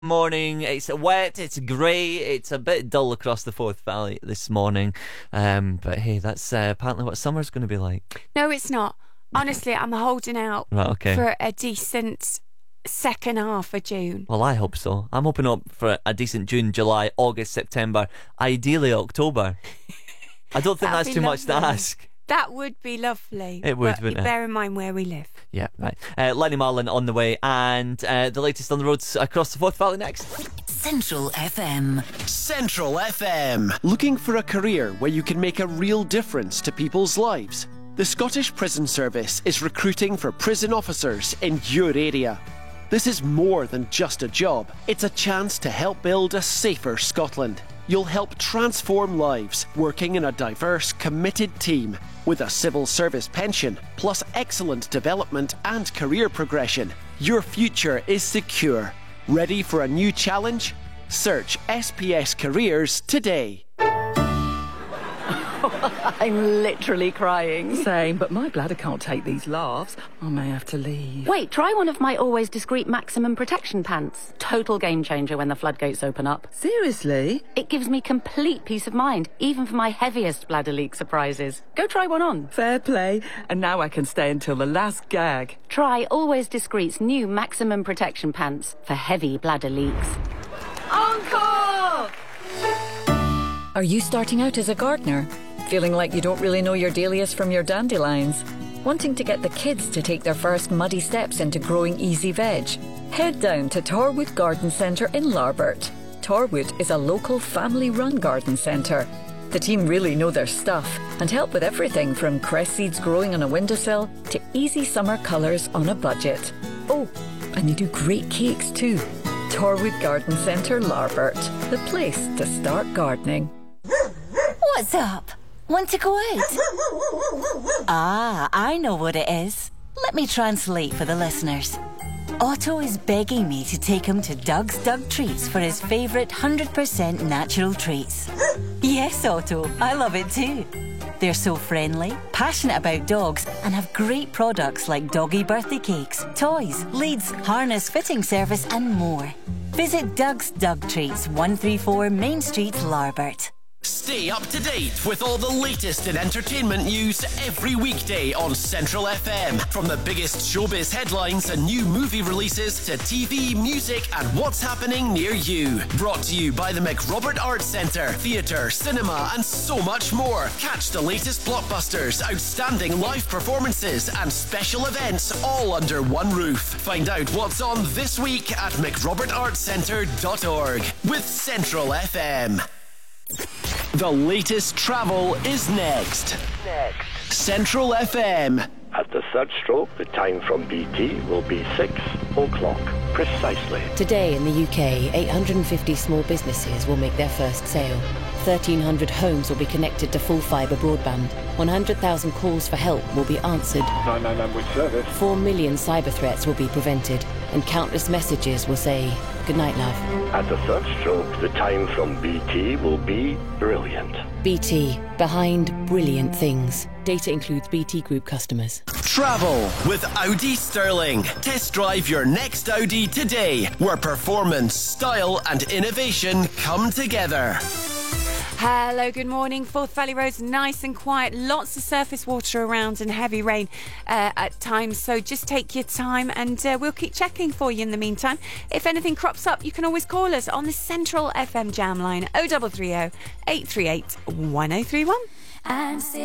Morning. It's wet, it's grey, it's a bit dull across the Forth Valley this morning. But hey, that's apparently what summer's going to be like. No, it's not. Honestly, I'm holding out for a decent second half of June. Well, I hope so. I'm hoping up for a decent June, July, August, September, ideally October. I don't think that's too much to ask. That would be lovely. It would, wouldn't it? Bear in mind where we live. Yeah, right. Lenny Marlin on the way, and the latest on the roads across the Forth Valley next. Central FM. Central FM. Looking for a career where you can make a real difference to people's lives? The Scottish Prison Service is recruiting for prison officers in your area. This is more than just a job. It's a chance to help build a safer Scotland. You'll help transform lives working in a diverse, committed team with a civil service pension, plus excellent development and career progression. Your future is secure. Ready for a new challenge? Search SPS Careers today. I'm literally crying. Same, but my bladder can't take these laughs. I may have to leave. Wait, try one of my always discreet maximum protection pants. Total game changer when the floodgates open up. Seriously? It gives me complete peace of mind, even for my heaviest bladder leak surprises. Go try one on. Fair play. And now I can stay until the last gag. Try Always Discreet's new maximum protection pants for heavy bladder leaks. Encore! Are you starting out as a gardener? Feeling like you don't really know your dahlias from your dandelions? Wanting to get the kids to take their first muddy steps into growing easy veg? Head down to Torwood Garden Centre in Larbert. Torwood is a local family-run garden centre. The team really know their stuff and help with everything from cress seeds growing on a windowsill to easy summer colours on a budget. Oh, and they do great cakes too. Torwood Garden Centre, Larbert, the place to start gardening. What's up? Want to go out? Ah, I know what it is. Let me translate for the listeners. Otto is begging me to take him to Doug's Doug Treats for his favourite 100% natural treats. Yes, Otto, I love it too. They're so friendly, passionate about dogs, and have great products like doggy birthday cakes, toys, leads, harness fitting service, and more. Visit Doug's Doug Treats, 134 Main Street, Larbert. Stay up to date with all the latest in entertainment news every weekday on Central FM. From the biggest showbiz headlines and new movie releases to TV, music, and what's happening near you. Brought to you by the McRobert Arts Centre, theatre, cinema, and so much more. Catch the latest blockbusters, outstanding live performances, and special events all under one roof. Find out what's on this week at mcrobertartscentre.org with Central FM. The latest travel is next. Central FM. At the third stroke, the time from BT will be 6 o'clock precisely. Today in the UK, 850 small businesses will make their first sale. 1,300 homes will be connected to full fibre broadband. 100,000 calls for help will be answered. 999 with service. 4 million cyber threats will be prevented. And countless messages will say, "Good night, love." At the third stroke, the time from BT will be brilliant. BT, behind brilliant things. Data includes BT Group customers. Travel with Audi Sterling. Test drive your next Audi today, where performance, style, and innovation come together. Hello, good morning. Forth Valley Road's nice and quiet. Lots of surface water around and heavy rain at times. So just take your time and we'll keep checking for you in the meantime. If anything crops up, you can always call us on the Central FM jam line 0330 838 1031.